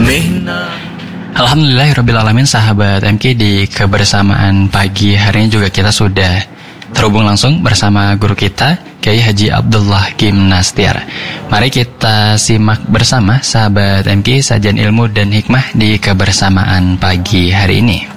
Alhamdulillahirrabbilalamin, sahabat MK, di kebersamaan pagi hari ini juga kita sudah terhubung langsung bersama guru kita, Kiai Haji Abdullah Gimnastiar. Mari kita simak bersama sahabat MK sajian ilmu dan hikmah di kebersamaan pagi hari ini.